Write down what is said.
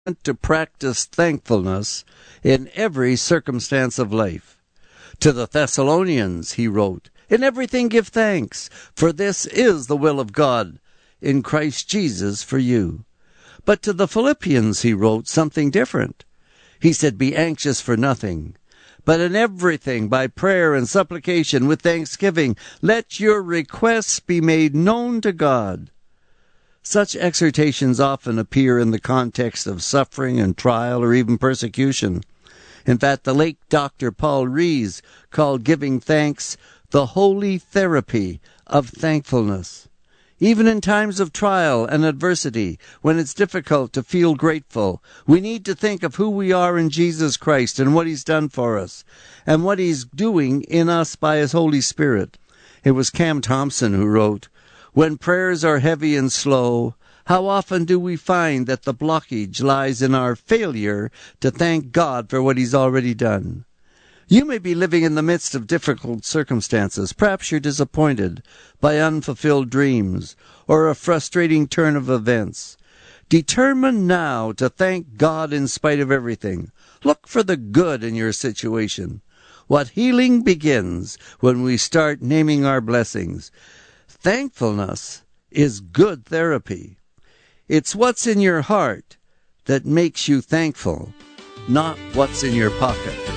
to practice thankfulness in every circumstance of life. To the Thessalonians, he wrote, "In everything give thanks, for this is the will of God in Christ Jesus for you." But to the Philippians, he wrote something different. He said, "Be anxious for nothing, but in everything by prayer and supplication with thanksgiving, let your requests be made known to God." Such exhortations often appear in the context of suffering and trial or even persecution. In fact, the late Dr. Paul Rees called giving thanks the holy therapy of thankfulness. Even in times of trial and adversity, when it's difficult to feel grateful, we need to think of who we are in Jesus Christ and what He's done for us, and what He's doing in us by His Holy Spirit. It was Cam Thompson who wrote, "When prayers are heavy and slow, how often do we find that the blockage lies in our failure to thank God for what He's already done?" You may be living in the midst of difficult circumstances. Perhaps you're disappointed by unfulfilled dreams or a frustrating turn of events. Determine now to thank God in spite of everything. Look for the good in your situation. What healing begins when we start naming our blessings. Thankfulness is good therapy. It's what's in your heart that makes you thankful, not what's in your pocket.